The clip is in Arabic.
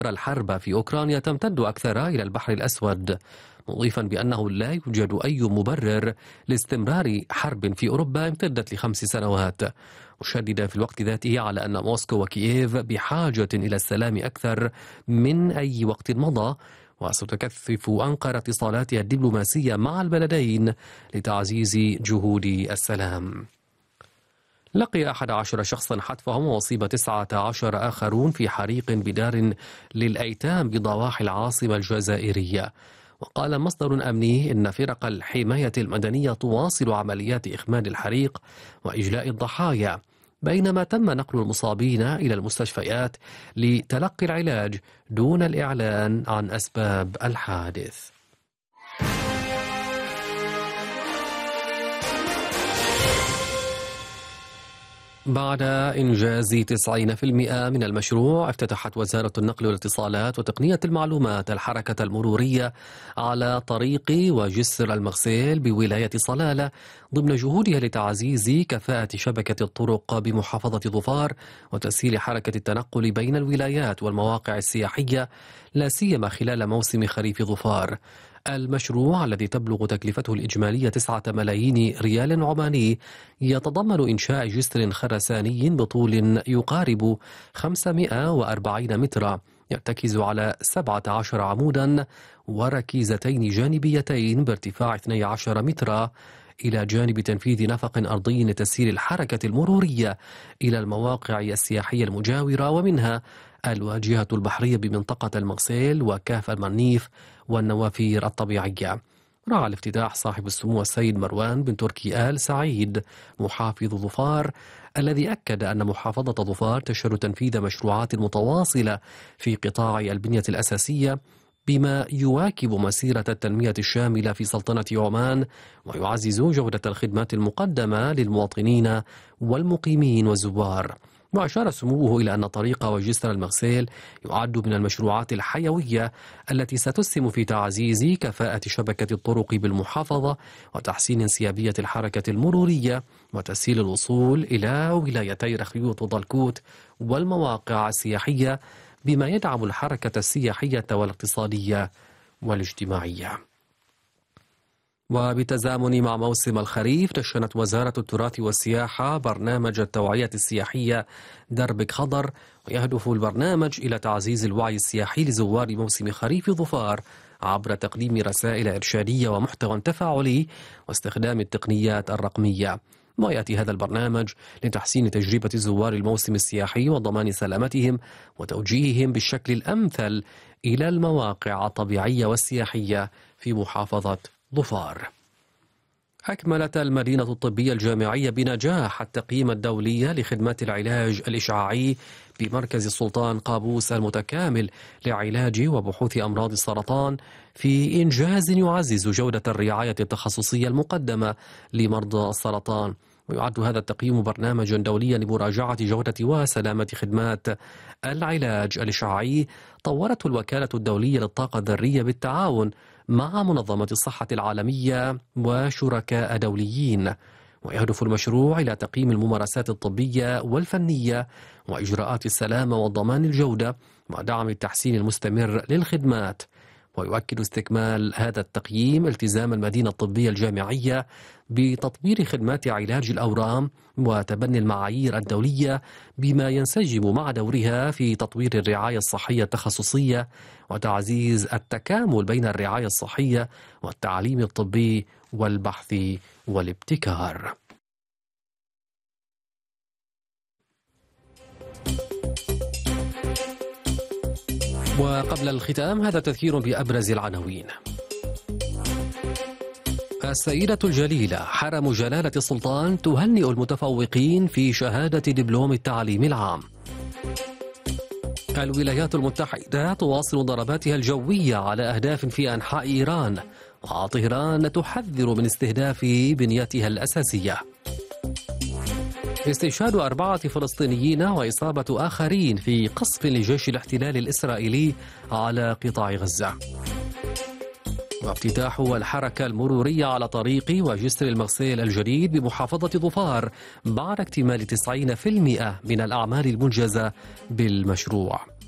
الحرب في أوكرانيا تمتد أكثر إلى البحر الأسود، مضيفا بأنه لا يوجد أي مبرر لاستمرار حرب في أوروبا امتدت ل5 سنوات، مشددا في الوقت ذاته على أن موسكو وكييف بحاجة إلى السلام أكثر من أي وقت مضى، وستكثف أنقرة اتصالاتها الدبلوماسية مع البلدين لتعزيز جهود السلام. لقي 11 شخصا حتفهم وأصيب 19 آخرون في حريق بدار للأيتام بضواحي العاصمة الجزائرية. وقال مصدر أمني إن فرق الحماية المدنية تواصل عمليات إخماد الحريق وإجلاء الضحايا، بينما تم نقل المصابين إلى المستشفيات لتلقي العلاج دون الإعلان عن أسباب الحادث. بعد إنجاز 90% من المشروع، افتتحت وزارة النقل والاتصالات وتقنية المعلومات الحركة المرورية على طريق وجسر المغسيل بولاية صلالة ضمن جهودها لتعزيز كفاءة شبكة الطرق بمحافظة ظفار وتسهيل حركة التنقل بين الولايات والمواقع السياحية، لا سيما خلال موسم خريف ظفار. المشروع الذي تبلغ تكلفته الإجمالية 9 ملايين ريال عماني يتضمن إنشاء جسر خرساني بطول يقارب 540 مترا يرتكز على 17 عمودا وركيزتين جانبيتين بارتفاع 12 مترا، إلى جانب تنفيذ نفق أرضي لتسهيل الحركة المرورية إلى المواقع السياحية المجاورة، ومنها الواجهة البحرية بمنطقة المغسيل وكاف المنيف والنوافير الطبيعية. راعى الافتتاح صاحب السمو السيد مروان بن تركي آل سعيد محافظ ظفار، الذي أكد أن محافظة ظفار تشهد تنفيذ مشروعات متواصلة في قطاع البنية الأساسية بما يواكب مسيرة التنمية الشاملة في سلطنة عمان ويعزز جودة الخدمات المقدمة للمواطنين والمقيمين والزوار. وأشار سموه إلى أن طريق وجسر المغسيل يعد من المشروعات الحيوية التي ستسهم في تعزيز كفاءة شبكة الطرق بالمحافظة وتحسين انسيابية الحركة المرورية وتسهيل الوصول إلى ولايتي رخيوط وضلكوت والمواقع السياحية، بما يدعم الحركة السياحية والاقتصادية والاجتماعية. وبتزامن مع موسم الخريف، دشنت وزارة التراث والسياحة برنامج التوعية السياحية دربك خضر، ويهدف البرنامج إلى تعزيز الوعي السياحي لزوار موسم خريف ظفار عبر تقديم رسائل إرشادية ومحتوى تفاعلي واستخدام التقنيات الرقمية. ويأتي هذا البرنامج لتحسين تجربة زوار الموسم السياحي وضمان سلامتهم وتوجيههم بالشكل الأمثل إلى المواقع الطبيعية والسياحية في محافظة ظفار. أكملت المدينة الطبية الجامعية بنجاح التقييم الدولي لخدمات العلاج الإشعاعي بمركز السلطان قابوس المتكامل لعلاج وبحوث أمراض السرطان، في إنجاز يعزز جودة الرعاية التخصصية المقدمة لمرضى السرطان. ويعد هذا التقييم برنامجا دوليا لمراجعة جودة وسلامة خدمات العلاج الإشعاعي طورته الوكالة الدولية للطاقة الذرية بالتعاون مع منظمة الصحة العالمية وشركاء دوليين. ويهدف المشروع إلى تقييم الممارسات الطبية والفنية وإجراءات السلامة وضمان الجودة ودعم التحسين المستمر للخدمات. ويؤكد استكمال هذا التقييم التزام المدينة الطبية الجامعية بتطوير خدمات علاج الأورام وتبني المعايير الدولية، بما ينسجم مع دورها في تطوير الرعاية الصحية التخصصية وتعزيز التكامل بين الرعاية الصحية والتعليم الطبي والبحث والابتكار. وقبل الختام هذا تذكير بأبرز العناوين. السيدة الجليلة حرم جلالة السلطان تهنئ المتفوقين في شهادة دبلوم التعليم العام. الولايات المتحدة تواصل ضرباتها الجوية على أهداف في أنحاء إيران، وطهران تحذر من استهداف بنيتها الأساسية. استشهاد 4 فلسطينيين وإصابة آخرين في قصف لجيش الاحتلال الإسرائيلي على قطاع غزة. وافتتاح الحركة المرورية على طريق وجسر المغسيل الجديد بمحافظة ظفار بعد اكتمال 90% من الأعمال المنجزة بالمشروع.